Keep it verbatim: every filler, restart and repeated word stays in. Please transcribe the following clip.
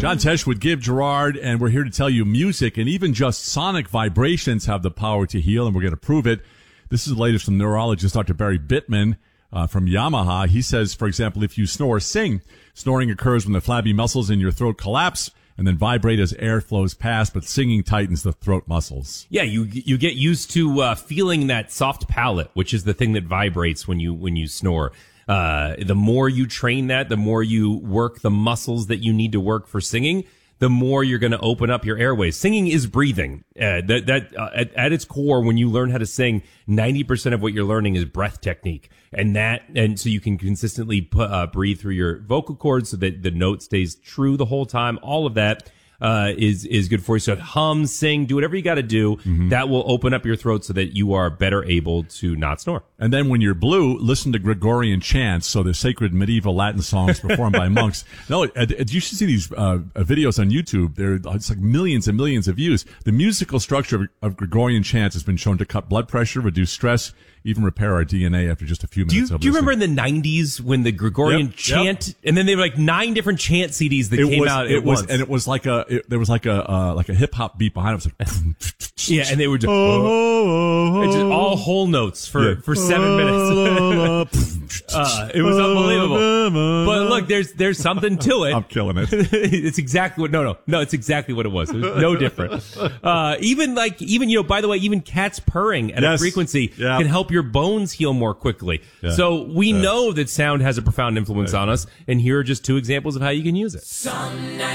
John Tesh with Give Gerard, and we're here to tell you music and even just sonic vibrations have the power to heal, and we're going to prove it. This is the latest from neurologist Doctor Barry Bittman uh, from Yamaha. He says, for example, if you snore, sing. Snoring occurs when the flabby muscles in your throat collapse and then vibrate as air flows past, but singing tightens the throat muscles. Yeah, you you get used to uh, feeling that soft palate, which is the thing that vibrates when you when you snore. Uh, the more you train that, the more you work the muscles that you need to work for singing, the more you're going to open up your airways. Singing is breathing. Uh, that that uh, at, at its core, when you learn how to sing, ninety percent of what you're learning is breath technique, and that and so you can consistently put, uh, breathe through your vocal cords so that the note stays true the whole time. All of that uh, is is good for you. So hum, sing, do whatever you got to do. Mm-hmm. That will open up your throat so that you are better able to not snore. And then when you're blue, listen to Gregorian chants, so the sacred medieval Latin songs performed by monks. No, uh, you should see these uh, videos on YouTube. They're it's like millions and millions of views. The musical structure of, of Gregorian chants has been shown to cut blood pressure, reduce stress, even repair our D N A after just a few minutes do you, of listening. Do you remember in the nineties when the Gregorian yep, chant, yep. and then there were like nine different chant C Ds that it came was, out it at was, once. And it was like a, it, there was like a, uh, like a hip hop beat behind it. It was like, yeah, and they were just, oh, just all whole notes for, yeah. for seven minutes. uh, it was unbelievable. But look, there's, there's something to it. I'm killing it. It's exactly what, no, no, no, it's exactly what it was. It was no different. Uh, even like, even, you know, by the way, even cats purring at yes. a frequency yeah. can help your bones heal more quickly. Yeah. So we yeah. know that sound has a profound influence yeah. on us, and here are just two examples of how you can use it. Some